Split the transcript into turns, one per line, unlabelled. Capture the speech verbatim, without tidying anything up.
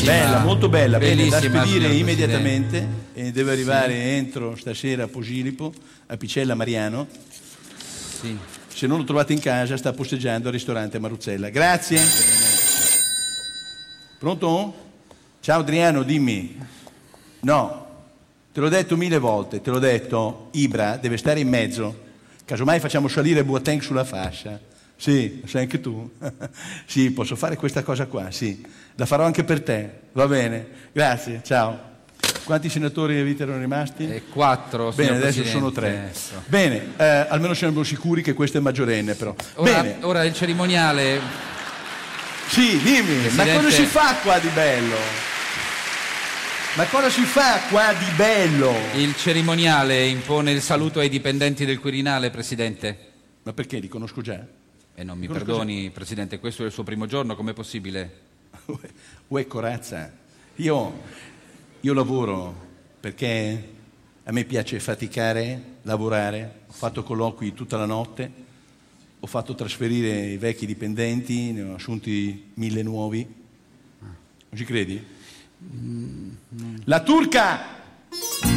bellissima.
Bella, molto bella, bene, da
Bellissima,
spedire
signor
immediatamente e deve arrivare entro stasera a Posillipo, a Picella Mariano.
Sì.
Se non lo trovate in casa sta posteggiando al ristorante Maruzzella. Grazie. Pronto? Ciao Adriano, dimmi. No, te l'ho detto mille volte, te l'ho detto, Ibra deve stare in mezzo. Casomai facciamo salire Boateng sulla fascia. Sì, lo sai anche tu. Sì, posso fare questa cosa qua, sì. La farò anche per te, va bene. Grazie, ciao. Quanti senatori a vita erano rimasti?
Eh, quattro,
Bene,
signor
adesso
Presidente.
sono tre.
Ecco.
Bene, eh, almeno siamo sicuri che questo è maggiorenne però.
Ora,
Bene.
ora il cerimoniale.
Sì, dimmi,
Presidente...
ma cosa si fa qua di bello? Ma cosa si fa qua di bello?
Il cerimoniale impone il saluto ai dipendenti del Quirinale, Presidente.
Ma perché? Li conosco già?
E non mi
Conosco
perdoni, Presidente, questo è il suo primo giorno, com'è possibile?
Uè, corazza, io, io lavoro perché a me piace faticare, lavorare, ho fatto colloqui tutta la notte, ho fatto trasferire i vecchi dipendenti, ne ho assunti mille nuovi. Non ci credi? La turca